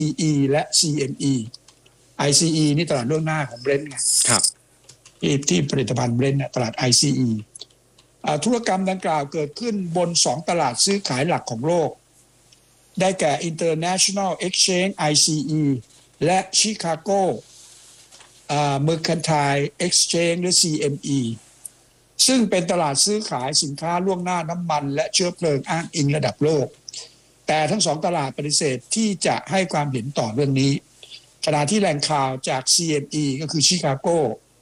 ICE และ CME ICE นี่ตลาดล่วงหน้าของ Brent ไงครับที่ผลิตภัณฑ์ Brent ตลาด ICE ธุรกรรมดังกล่าวเกิดขึ้นบน2ตลาดซื้อขายหลักของโลกได้แก่ International Exchange ICE และ Chicago Mercantile Exchange หรือ CME ซึ่งเป็นตลาดซื้อขายสินค้าล่วงหน้าน้ำมันและเชื้อเพลิงอ้างอิงระดับโลกแต่ทั้ง2ตลาดปฏิเสธที่จะให้ความเห็นต่อเรื่องนี้ขณะที่แหล่งข่าวจาก CME ก็คือ Chicago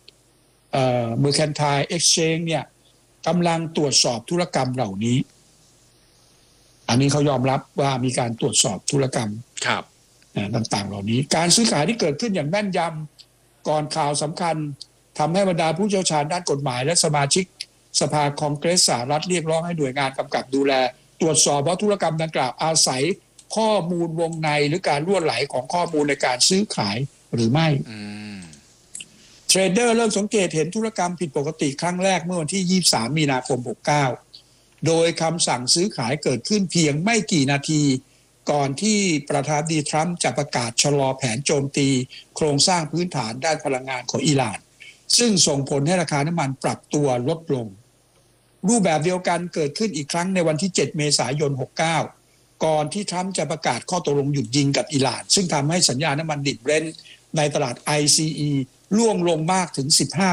Mercantile Exchange เนี่ยกำลังตรวจสอบธุรกรรมเหล่านี้อันนี้เขายอมรับว่ามีการตรวจสอบธุรกรรมต่างๆเหล่านี้การซื้อขายที่เกิดขึ้นอย่างแม่นยำก่อนข่าวสำคัญทำให้บรรดาผู้เชี่ยวชาญด้านกฎหมายและสมาชิกสภาคองเกรสสหรัฐเรียกร้องให้หน่วยงานกำกับดูแลตรวจสอบว่าธุรกรรมดังกล่าวอาศัยข้อมูลวงในหรือการรั่วไหลของข้อมูลในการซื้อขายหรือไม่เทรดเดอร์เริ่มสังเกตเห็นธุรกรรมผิดปกติครั้งแรกเมื่อวันที่23มีนาคม69โดยคำสั่งซื้อขายเกิดขึ้นเพียงไม่กี่นาทีก่อนที่ประธานาธิบดีทรัมป์จะประกาศชะลอแผนโจมตีโครงสร้างพื้นฐานด้านพลังงานของอิหร่านซึ่งส่งผลให้ราคาน้ำมันปรับตัวลดลงรูปแบบเดียวกันเกิดขึ้นอีกครั้งในวันที่7เมษายน69ก่อนที่ทรัมป์จะประกาศข้อตกลงหยุดยิงกับอิหร่านซึ่งทำให้สัญญาน้ำมันดิบเบรนท์ในตลาด ICE ร่วงลงมากถึง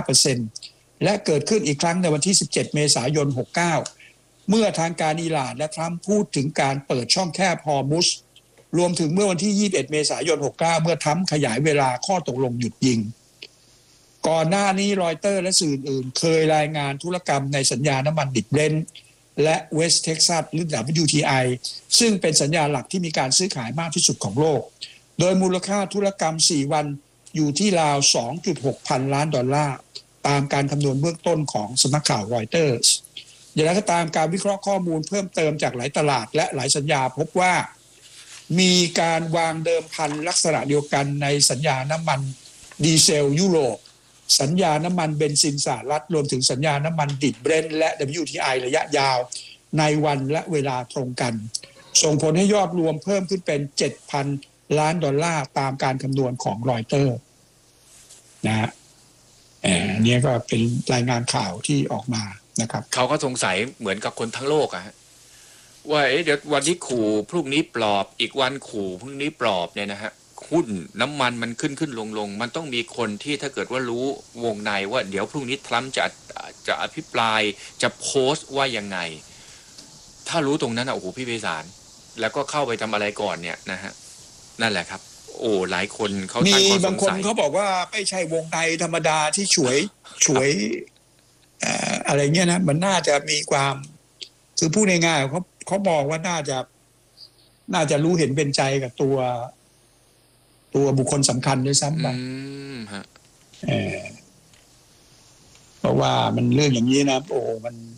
15% และเกิดขึ้นอีกครั้งในวันที่17เมษายน69เมื่อทางการอิหร่านและทรัมป์พูดถึงการเปิดช่องแคบฮอร์มุซรวมถึงเมื่อวันที่21เมษายน69เมื่อทรัมป์ขยายเวลาข้อตกลงหยุดยิงก่อนหน้านี้รอยเตอร์และสื่ออื่นเคยรายงานธุรกรรมในสัญญาน้ำมันดิบเบรนท์และเวสต์เท็กซัสหรือ WTI ซึ่งเป็นสัญญาหลักที่มีการซื้อขายมากที่สุดของโลกโดยมูลค่าธุรกรรม4วันอยู่ที่ราว 2.6 พันล้านดอลลาร์ตามการคำนวณเบื้องต้นของสำนักข่าวรอยเตอร์สอย่างไรก็ตามการวิเคราะห์ข้อมูลเพิ่มเติมจากหลายตลาดและหลายสัญญาพบว่ามีการวางเดิมพันลักษณะเดียวกันในสัญญาน้ำมันดีเซลยุโรปสัญญาน้ำมันเบนซินสหรัฐรวมถึงสัญญาน้ำมันดิบเบรนท์และ WTI ระยะยาวในวันและเวลาตรงกันส่งผลให้ยอดรวมเพิ่มขึ้นเป็น 7,000 ล้านดอลลาร์ตามการคำนวณของรอยเตอร์นะฮะนี่ก็เป็นรายงานข่าวที่ออกมานะครับเขาก็สงสัยเหมือนกับคนทั้งโลกอะฮะว่าเดี๋ยววันนี้ขู่พรุ่งนี้ปลอบอีกวันขู่พรุ่งนี้ปลอบเนี่ยนะฮะหุ้นน้ำมันมันขึ้นลงมันต้องมีคนที่ถ้าเกิดว่ารู้วงในว่าเดี๋ยวพรุ่งนี้ทรัมป์จะอภิปรายจะโพสต์ว่ายังไงถ้ารู้ตรงนั้นโอ้โหพี่ไพศาลแล้วก็เข้าไปทำอะไรก่อนเนี่ยนะฮะนั่นแหละครับโอ้หลายคนเขาตั้งข้อสงสัยบางคนเขาบอกว่าไม่ใช่วงในธรรมดาที่ฉวยอะไรเงี้ยนะมันน่าจะมีความคือพูดง่ายๆเขามองว่าน่าจะรู้เห็นเป็นใจกับตัวบุคคลสำคัญด้วยซ้ำไปเพราะว่ามันเรื่องอย่างนี้นะโอ้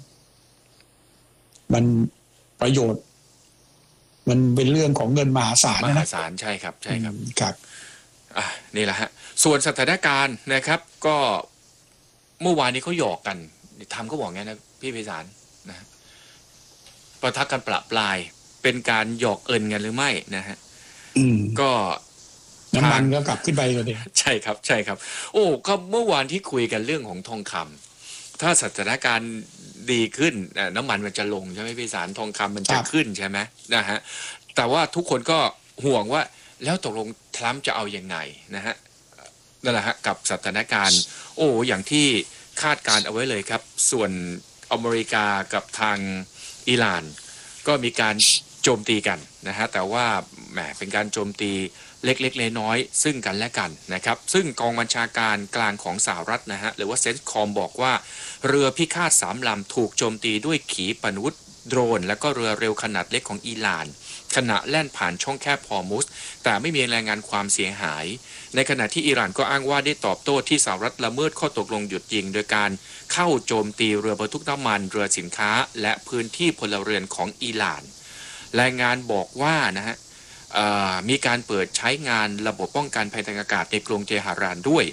มันประโยชน์มันเป็นเรื่องของเงินมหาศาลมหาศาลใช่ครับครับนี่แหละฮะส่วนสถานการณ์นะครับก็เมื่อวานนี้เขาหยอกกันทำก็บอกงั้นนะพี่ไพศาลนะประทักกันประปรายเป็นการหยอกเอินกันหรือไม่นะฮะก็น้ำมันก็กลับขึ้นไปเลยใช่ครับโอ้ก็เมื่อวานที่คุยกันเรื่องของทองคำถ้าสถานการณ์ดีขึ้นน้ำมันมันจะลงใช่ไหมพี่สารทองคำมันจะขึ้นใช่ไหมนะฮะแต่ว่าทุกคนก็ห่วงว่าแล้วตกลงทรัมป์จะเอายังไงนะฮะนั่นแหละฮะกับสถานการณ์โอ้อย่างที่คาดการเอาไว้เลยครับส่วนอเมริกากับทางอิหร่านก็มีการโจมตีกันนะฮะแต่ว่าแหมเป็นการโจมตีเล็กๆน้อยๆซึ่งกันและกันนะครับซึ่งกองบัญชาการกลางของสหรัฐนะฮะหรือว่าเซนต์คอมบอกว่าเรือพิฆาต3 ลำถูกโจมตีด้วยขีปนาวุธโดรนและก็เรือเร็วขนาดเล็กของอิหร่านขณะแล่นผ่านช่องแคบฮอร์มุซแต่ไม่มีรายงานความเสียหายในขณะที่อิหร่านก็อ้างว่าได้ตอบโต้ที่สหรัฐละเมิดข้อตกลงหยุดยิงโดยการเข้าโจมตีเรือบรรทุกน้ำมันเรือสินค้าและพื้นที่พลเรือนของอิหร่านรายงานบอกว่านะฮะมีการเปิดใช้งานระบบป้องกันภัยทางอากาศในกรุงเตหะรานด้วย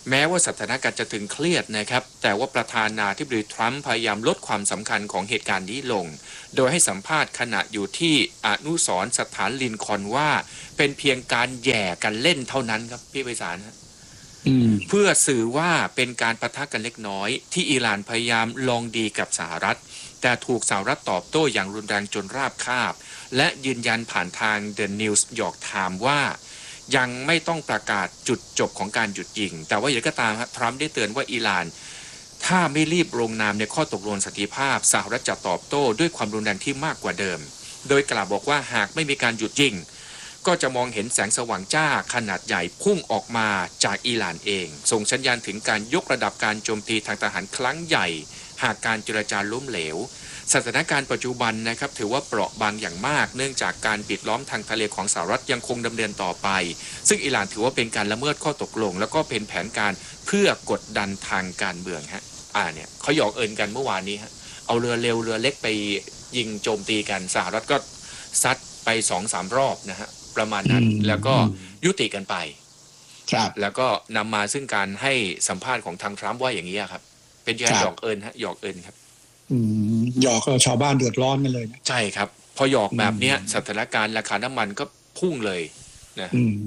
แม้ว่าสถานการณ์จะตึงเครียดนะครับแต่ว่าประธานาธิบดีทรัมป์พยายามลดความสำคัญของเหตุการณ์นี้ลงโดยให้สัมภาษณ์ขณะอยู่ที่อนุสรณ์สถานลินคอล์นว่าเป็นเพียงการแย่กันเล่นเท่านั้นครับพี่ไพศาลเพื่อสื่อว่าเป็นการปะทะกันเล็กน้อยที่อิหร่านพยายามลองดีกับสหรัฐแต่ถูกสหรัฐตอบโต้อย่างรุนแรงจนราบคาบและยืนยันผ่านทาง The New York Times ว่ายังไม่ต้องประกาศจุดจบของการหยุดยิงแต่ว่าอย่างไรก็ตามทรัมป์ได้เตือนว่าอิหร่านถ้าไม่รีบลงนามในข้อตกลงสันติภาพสหรัฐจะตอบโต้ด้วยความรุนแรงที่มากกว่าเดิมโดยกล่าวบอกว่าหากไม่มีการหยุดยิงก็จะมองเห็นแสงสว่างจ้าขนาดใหญ่พุ่งออกมาจากอิหร่านเองส่งสัญญาณถึงการยกระดับการโจมตีทางทหารครั้งใหญ่หากการเจรจาล้มเหลวสถานการณ์ปัจจุบันนะครับถือว่าเปราะบางอย่างมากเนื่องจากการปิดล้อมทางทะเลของสหรัฐยังคงดำเนินต่อไปซึ่งอิหร่านถือว่าเป็นการละเมิดข้อตกลงแล้วก็เป็นแผนการเพื่อกดดันทางการเมืองฮะเนี่ยเขาหยอกเอิญกันเมื่อวานนี้ฮะเอาเรือเร็วเรือเล็กไปยิงโจมตีกันสหรัฐก็ซัดไป 2-3 รอบนะฮะประมาณนั้นแล้วก็ยุติกันไปครับแล้วก็นำมาซึ่งการให้สัมภาษณ์ของทางทรัมป์ว่าอย่างนี้ครับเป็นการหยอกเอิญฮะหยอกเอิญครับหยอกชาวบ้านเดือดร้อนกันเลยนะใช่ครับพอหยอกแบบนี้สถานการณ์ราคาน้ำมันก็พุ่งเลยนะ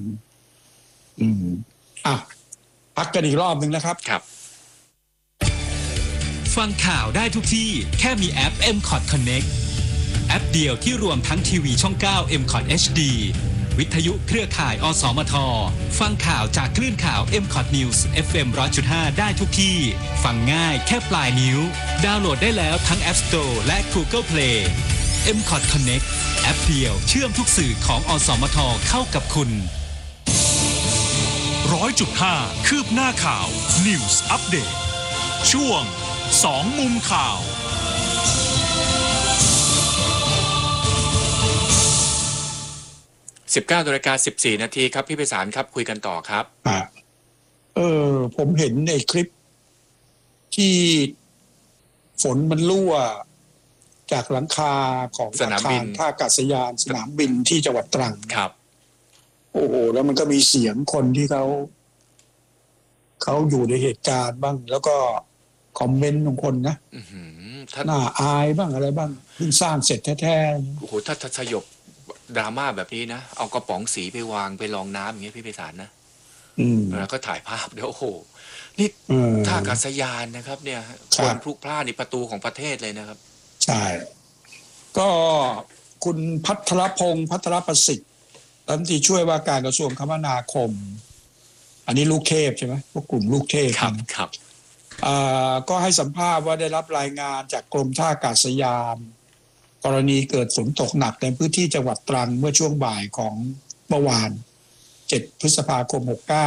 พักกันอีกรอบหนึ่งนะครับครับฟังข่าวได้ทุกที่แค่มีแอป MCOT Connect แอปเดียวที่รวมทั้งทีวีช่อง 9 MCOT HD วิทยุเครือข่ายอสมทฟังข่าวจากคลื่นข่าว MCOT News FM 100.5 ได้ทุกที่ฟังง่ายแค่ปลายนิ้วดาวน์โหลดได้แล้วทั้ง App Store และ Google Play MCOT Connect แอปเดียวเชื่อมทุกสื่อของอสมทเข้ากับคุณ 100.5 คืบหน้าข่าว News Update ช่วง2มุมข่าว 19:14 นาทีครับพี่ไพศาลครับคุยกันต่อครับผมเห็นในคลิปที่ฝนมันรั่วจากหลังคาของสนามบินท่าอากาศยานสนามบินที่จังหวัดตรังครับโอ้โหแล้วมันก็มีเสียงคนที่เขาอยู่ในเหตุการณ์บ้างแล้วก็คอมเมนต์ของคนนะน่าอายบ้างอะไรบ้างเพิ่งสร้างเสร็จแท้ๆโอ้โหถ้าสยบดราม่าแบบนี้นะเอากระป๋องสีไปวางไปรองน้ำอย่างเงี้ยพี่ไพศาลนะแล้วก็ถ่ายภาพเดี๋ยวโอ้โหนี่ท่าอากาศยานนะครับเนี่ยคนพลุกพล่านในประตูของประเทศเลยนะครับใช่ก็คุณพัทรพงษ์พัทรประสิทธิ์รัฐมนตรีช่วยว่าการกระทรวงคมนาคมอันนี้ลูกเทพใช่ไหมพวกกลุ่มลูกเทพครับก็ให้สัมภาษณ์ว่าได้รับรายงานจากกรมท่าอากาศยานกรณีเกิดฝนตกหนักในพื้นที่จังหวัดตรังเมื่อช่วงบ่ายของเมื่อวาน7 พฤษภาคม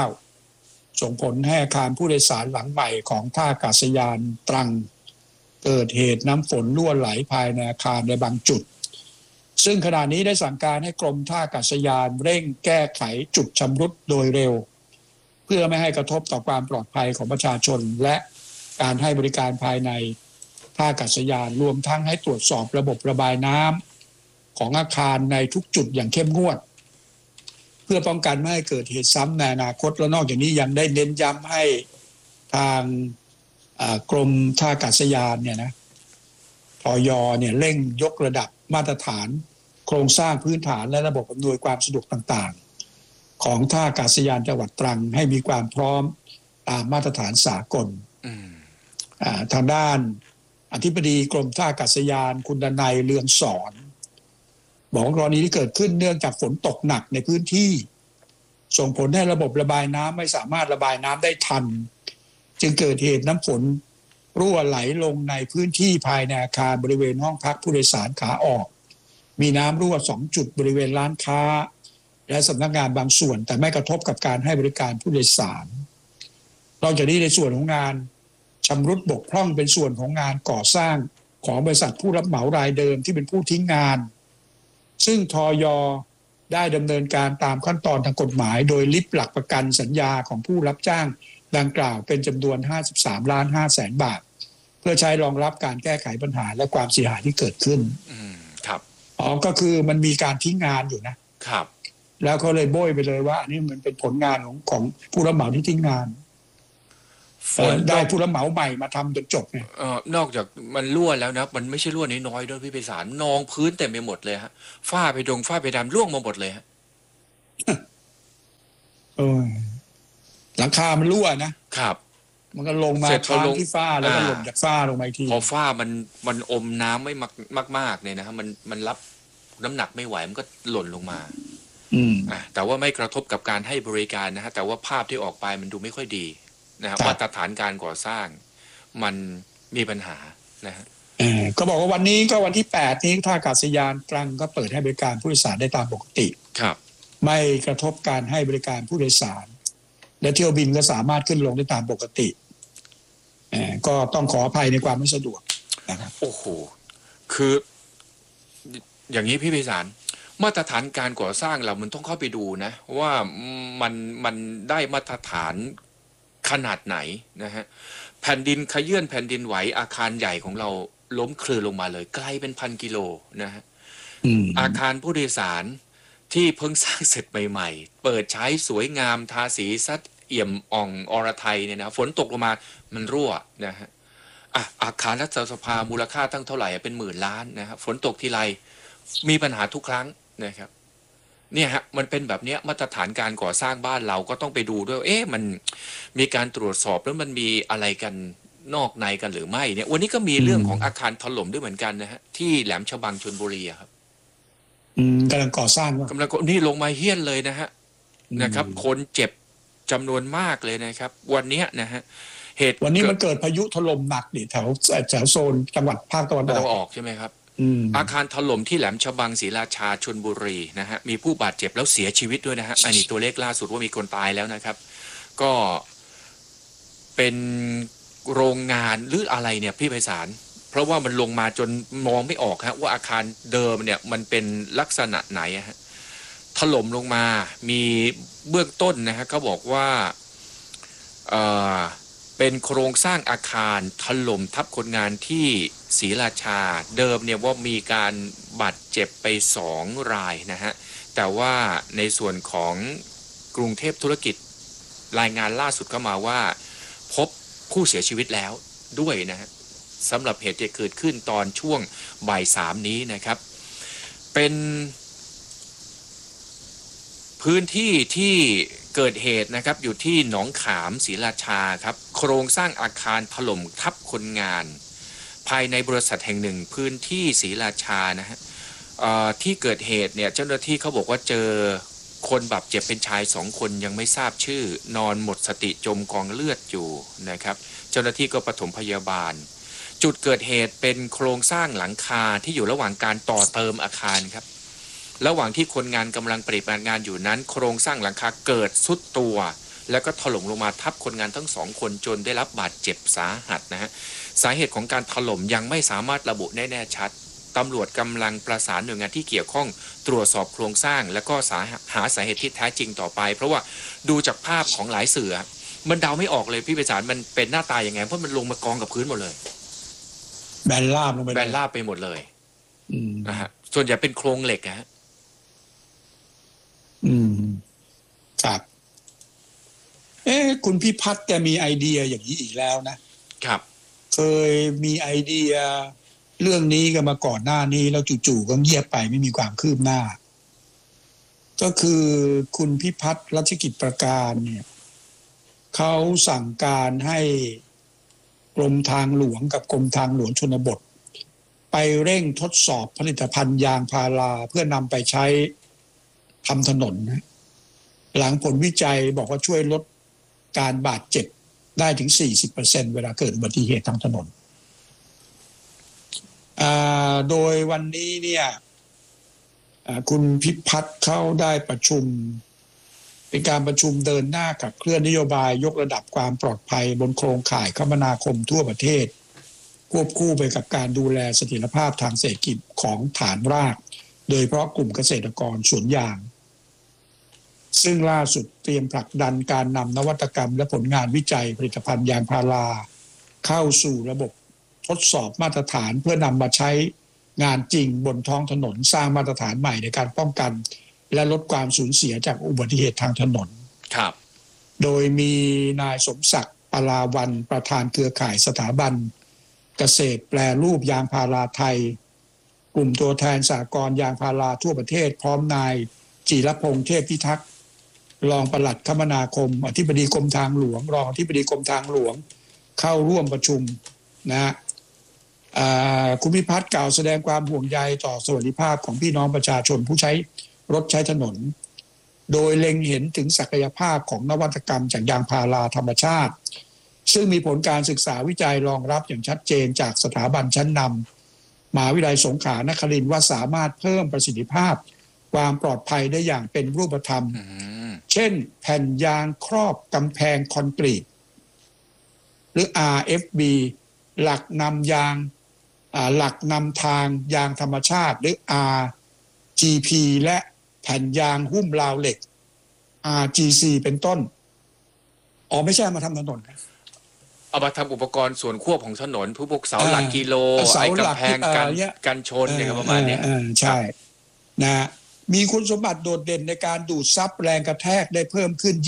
69ส่งผลให้อาคารผู้โดยสารหลังใหม่ของท่าอากาศยานตรังเกิดเหตุน้ำฝนรั่วไหลภายในอาคารในบางจุดซึ่งขณะนี้ได้สั่งการให้กรมท่าอากาศยานเร่งแก้ไขจุดชำรุดโดยเร็วเพื่อไม่ให้กระทบต่อความปลอดภัยของประชาชนและการให้บริการภายในท่าอากาศยานรวมทั้งให้ตรวจสอบระบบระบายน้ำของอาคารในทุกจุดอย่างเข้มงวดเพื่อป้องกันไม่ให้เกิดเหตุซ้ำในอนาคตและนอกจากนี้ยังได้เน้นย้ำให้ทางกรมท่าอากาศยานเนี่ยนะทยเนี่ยเร่งยกระดับมาตรฐานโครงสร้างพื้นฐานและระบบอำนวยความสะดวกต่างๆของท่าอากาศยานจังหวัดตรังให้มีความพร้อมตามมาตรฐานสากลทางด้านอธิบดีกรมท่าอากาศยานคุณดนัยเรืองสอนบอกว่ากรณีที่เกิดขึ้นเนื่องจากฝนตกหนักในพื้นที่ส่งผลให้ระบบระบายน้ำไม่สามารถระบายน้ำได้ทันจึงเกิดเหตุน้ำฝนรั่วไหลลงในพื้นที่ภายในอาคารบริเวณห้องพักผู้โดยสารขาออกมีน้ำรั่ว2 จุดบริเวณร้านค้าและสำนักงานบางส่วนแต่ไม่กระทบกับการให้บริการผู้โดยสารนอกจากนี้ในส่วนของงานชำรุดบกพร่องเป็นส่วนของงานก่อสร้างของบริษัทผู้รับเหมารายเดิมที่เป็นผู้ทิ้งงานซึ่งทย.ได้ดำเนินการตามขั้นตอนทางกฎหมายโดยลิฟต์หลักประกันสัญญาของผู้รับจ้างดังกล่าวเป็นจำนวน 53.5 ล้าน บาทเพื่อใช้รองรับการแก้ไขปัญหาและความเสียหายที่เกิดขึ้นครับก็คือมันมีการทิ้งงานอยู่นะครับแล้วเขาเลยโบยไปเลยว่าอันนี้มันเป็นผลงานของผู้รับเหมาที่ทิ้งงานได้ผู้รับเหมาใหม่มาทำจนจบไงนอกจากมันรั่วแล้วนะมันไม่ใช่รั่วน้อยๆด้วยพี่ไพศาลนองพื้นเต็มไปหมดเลยฮะฝ้าเพดานร่วงมาหมดเลยฮะหลังคามันรั่วนะครับ มันก็ลงมาค้างที่ฝ้าแล้วก็หล่นจากฝ้าลงมาอีกทีพอฝ้ามันอมน้ำไม่มากเนี่ยนะฮะมันรับน้ำหนักไม่ไหวมันก็หล่นลงมาแต่ว่าไม่กระทบกับการให้บริการนะฮะแต่ว่าภาพที่ออกไปมันดูไม่ค่อยดีนะฮะมาตรฐานการก่อสร้างมันมีปัญหานะฮะก็บอกว่าวันนี้ก็วันที่8นี้ท่าอากาศยานตรังก็เปิดให้บริการผู้โดยสารได้ตามปกติครับไม่กระทบการให้บริการผู้โดยสารและเที่ยวบินก็สามารถขึ้นลงได้ตามปกติก็ต้องขออภัยในความไม่สะดวกนะครับโอ้โหคืออย่างนี้พี่ไพศาลมาตรฐานการก่อสร้างเรามันต้องเข้าไปดูนะว่ามันได้มาตรฐานขนาดไหนนะฮะแผ่นดินขยื่นแผ่นดินไหวอาคารใหญ่ของเราล้มคลืนลงมาเลยไกลเป็น1,000 กิโลนะฮะอาคารผู้โดยสารที่เพิ่งสร้างเสร็จใหม่ๆเปิดใช้สวยงามทาสีซัดเอี่ยมอ่องอรไทยเนี่ยนะฝนตกลงมามันรั่วนะฮะอาคารรัฐสภามูลค่าตั้งเท่าไหร่เป็นหมื่นล้านนะฮะฝนตกทีไรมีปัญหาทุกครั้งนะครับเนี่ยฮะมันเป็นแบบนี้มาตรฐานการก่อสร้างบ้านเราก็ต้องไปดูด้วยมันมีการตรวจสอบแล้วมันมีอะไรกันนอกในกันหรือไม่เนี่ยวันนี้ก็มีเรื่องของอาคารถล่มด้วยเหมือนกันนะฮะที่แหลมฉบังชลบุรีครับกำลังก่อสร้างกำลังนี่ลงมาเฮี้ยนเลยนะฮะนะครับคนเจ็บจำนวนมากเลยนะครับวันนี้นะฮะเหตุวันนี้มันเกิดพายุถล่มหนักดิแถวโซนจังหวัดภาคตะวันออกใช่ไหมครับอาคารถล่มที่แหลมฉบังศรีราชาชลบุรีนะฮะมีผู้บาดเจ็บแล้วเสียชีวิตด้วยนะฮะอันนี้ตัวเลขล่าสุดว่ามีคนตายแล้วนะครับก็เป็นโรงงานหรืออะไรเนี่ยพี่ไพศาลเพราะว่ามันลงมาจนมองไม่ออกฮะว่าอาคารเดิมเนี่ยมันเป็นลักษณะไหนฮะถล่มลงมามีเบื้องต้นนะฮะเขาบอกว่าเป็นโครงสร้างอาคารถล่มทับคนงานที่ศรีราชาเดิมเนี่ยว่ามีการบาดเจ็บไป2 รายนะฮะแต่ว่าในส่วนของกรุงเทพธุรกิจรายงานล่าสุดเข้ามาว่าพบผู้เสียชีวิตแล้วด้วยนะฮะสำหรับเหตุที่เกิดขึ้นตอนช่วงบ่าย 3นี้นะครับเป็นพื้นที่ที่เกิดเหตุนะครับอยู่ที่หนองขามศรีราชาครับโครงสร้างอาคารถล่มทับคนงานภายในบริษัทแห่งหนึ่งพื้นที่ศรีราชานะฮะที่เกิดเหตุเนี่ยเจ้าหน้าที่เขาบอกว่าเจอคนบาดเจ็บเป็นชาย2 คนยังไม่ทราบชื่อนอนหมดสติจมกองเลือดอยู่นะครับเจ้าหน้าที่ก็ปฐมพยาบาลจุดเกิดเหตุเป็นโครงสร้างหลังคาที่อยู่ระหว่างการต่อเติมอาคารครับระหว่างที่คนงานกำลังปฏิบัติงานอยู่นั้นโครงสร้างหลังคาเกิดทรุดตัวแล้วก็ถล่มลงมาทับคนงานทั้ง2 คนจนได้รับบาดเจ็บสาหัสนะฮะสาเหตุของการถล่มยังไม่สามารถระบุได้แน่ชัดตำรวจกำลังประสานหน่วยงานที่เกี่ยวข้องตรวจสอบโครงสร้างแล้วก็หาสาเหตุที่แท้จริงต่อไปเพราะว่าดูจากภาพของหลายสื่อมันเดาไม่ออกเลยพี่ไพศาลมันเป็นหน้าตาอย่างไงเพราะมันลงมากองกับพื้นหมดเลยแบนราบลงไปแบนราบไปหมดเลยนะฮะส่วนใหญ่เป็นโครงเหล็กฮะครับคุณพิพัฒน์แกมีไอเดียอย่างนี้อีกแล้วนะครับเคยมีไอเดียเรื่องนี้กันมาก่อนหน้านี้แล้วจู่ๆก็เงียบไปไม่มีความคืบหน้าก็คือคุณพิพัฒน์รัชกิจประการเนี่ยเขาสั่งการให้กรมทางหลวงกับกรมทางหลวงชนบทไปเร่งทดสอบผลิตภัณฑ์ยางพาราเพื่อนำไปใช้ทำถนนนะหลังผลวิจัยบอกว่าช่วยลดการบาดเจ็บได้ถึง 40% เวลาเกิดอุบัติเหตุทางถนนโดยวันนี้เนี่ยคุณพิพัฒน์เข้าได้ประชุมเป็นการประชุมเดินหน้ากับเคลื่อนนโยบายยกระดับความปลอดภัยบนโครงข่ายคมนาคมทั่วประเทศควบคู่ไปกับการดูแลเสถียรภาพทางเศรษฐกิจของฐานรากโดยเฉพาะกลุ่มเกษตรกรสวนยางซึ่งล่าสุดเตรียมผลักดันการนำนวัตกรรมและผลงานวิจัยผลิตภัณฑ์ยางพาราเข้าสู่ระบบทดสอบมาตรฐานเพื่อนำมาใช้งานจริงบนท้องถนนสร้างมาตรฐานใหม่ในการป้องกันและลดความสูญเสียจากอุบัติเหตุทางถนนครับโดยมีนายสมศักดิ์ปลาวันประธานเครือข่ายสถาบันเกษตรแปรรูปยางพาราไทยกลุ่มตัวแทนสหกรณ์ยางพาราทั่วประเทศพร้อมนายจิรพงษ์เทพพิทักษ์รองปลัดคมนาคมอธิบดีกรมทางหลวงรองอธิบดีกรมทางหลวงเข้าร่วมประชุมนะคุณพิพัฒน์กล่าวแสดงความห่วงใยต่อสวัสดิภาพของพี่น้องประชาชนผู้ใช้รถใช้ถนนโดยเล็งเห็นถึงศักยภาพของนวัตกรรมจากยางพาราธรรมชาติซึ่งมีผลการศึกษาวิจัยรองรับอย่างชัดเจนจากสถาบันชั้นนำมหาวิทยาลัยสงขลานครินทร์ว่าสามารถเพิ่มประสิทธิภาพความปลอดภัยได้อย่างเป็นรูปธรรมเช่นแผ่นยางครอบกำแพงคอนกรีตหรือ RFB หลักนำยางหลักนำทางยางธรรมชาติหรือ RGP และแผ่นยางหุ้มราวเหล็ก RGC เป็นต้นไม่ใช่มาทำถนนเอามาทำอุปกรณ์ส่วนควบของถนนพวกเสาหลักกิโลไอ้กำแพงกันชนเนี่ยประมาณนี้ใช่นะมีคุณสมบัติโดดเด่นในการดูดซับแรงกระแทกได้เพิ่มขึ้น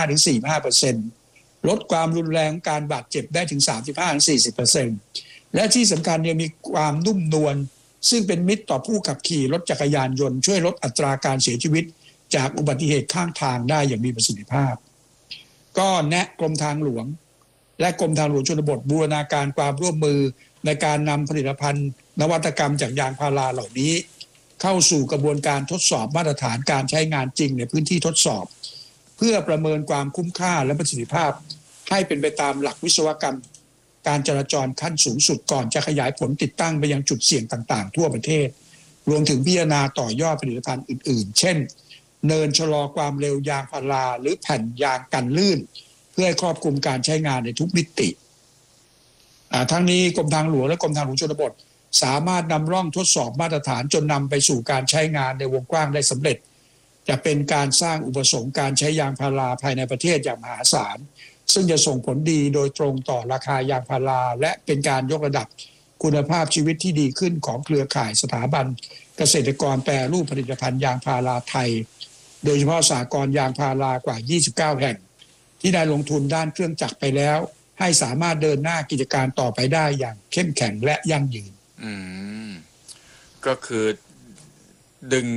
25-45%ลดความรุนแรงของการบาดเจ็บได้ถึง 35-40%และที่สำคัญยังมีความนุ่มนวลซึ่งเป็นมิตรต่อผู้ขับขี่รถจักรยานยนต์ช่วยลดอัตราการเสียชีวิตจากอุบัติเหตุข้างทางได้อย่างมีประสิทธิภาพก็แนะกรมทางหลวงและกรมทางหลวงชนบทบูรณาการความร่วมมือในการนำผลิตภัณฑ์นวัตกรรมจากยางพาราเหล่านี้เข้าสู่กระบวนการทดสอบมาตรฐานการใช้งานจริงในพื้นที่ทดสอบเพื่อประเมินความคุ้มค่าและประสิทธิภาพให้เป็นไปตามหลักวิศวกรรมการจราจรขั้นสูงสุดก่อนจะขยายผลติดตั้งไปยังจุดเสี่ยงต่างๆทั่วประเทศรวมถึงพิจารณาต่อยอดผลิตภัณฑ์อื่นๆเช่นเนินชะลอความเร็วยางพาราหรือแผ่นยางกันลื่นเพื่อให้ครอบคลุมการใช้งานในทุกมิติทั้งนี้กรมทางหลวงและกรมทางหลวงชนบทสามารถนำร่องทดสอบมาตรฐานจนนำไปสู่การใช้งานในวงกว้างได้สำเร็จจะเป็นการสร้างอุปสงค์การใช้ยางพาราภายในประเทศอย่างมหาศาลซึ่งจะส่งผลดีโดยตรงต่อราคายางพาราและเป็นการยกระดับคุณภาพชีวิตที่ดีขึ้นของเครือข่ายสถาบันเกษตรกรแปรรูปผลิตภัณฑ์ยางพาราไทยโดยเฉพาะสหกรณ์ยางพารากว่า29แห่งที่ได้ลงทุนด้านเครื่องจักรไปแล้วให้สามารถเดินหน้ากิจการต่อไปได้อย่างเข้มแข็งและยั่งยืนก็คือดึง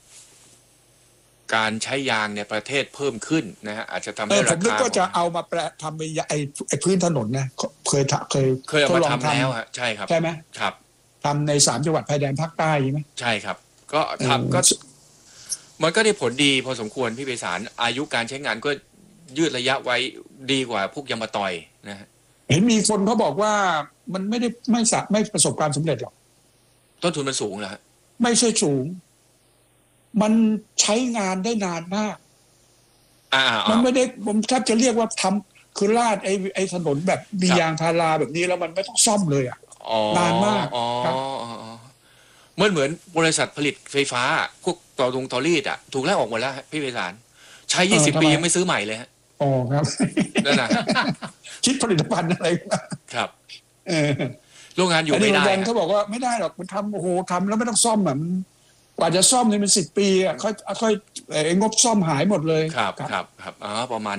การใช้ยางในประเทศเพิ่มขึ้นนะฮะอาจจะทำให้ราคาผมนึกก็จะเอามาแปลทำไอ้พื้นถนนนะเคยเอามาทำแล้วฮะใช่ครับใช่ไหมครับทำใน3จังหวัดชายแดนภาคใต้ใช่ไหมใช่ครับก็ทำก็มันก็ได้ผลดีพอสมควรพี่ไพศาลอายุการใช้งานก็ยืดระยะไว้ดีกว่าพวกยางมะตอยนะฮะเห็นมีคนเขาบอกว่ามันไม่ประสบความสำเร็จหรอกต้นทุนมันสูงเหรอฮะไม่ใช่สูงมันใช้งานได้นานมากมันไม่ได้ผมแทบจะเรียกว่าทำคือลาดไอ้ถนนแบบมียางพาราแบบนี้แล้วมันไม่ต้องซ่อมเลยนานมากครับเหมือนบริษัทผลิตไฟฟ้าพวกต่อรีดถูกไล่ออกหมดแล้วพี่ไพศาลใช้20 ปียังไม่ซื้อใหม่เลยฮะครับนั่นน่ะคิดผลิตภัณฑ์อะไรครับโรงงานอยู่ไม่ได้เขาบอกว่าไม่ได้หรอกมันทำทำแล้วไม่ต้องซ่อมมันกว่าจะซ่อมนี่มัน10 ปีค่อยงบซ่อมหายหมดเลยครับประมาณ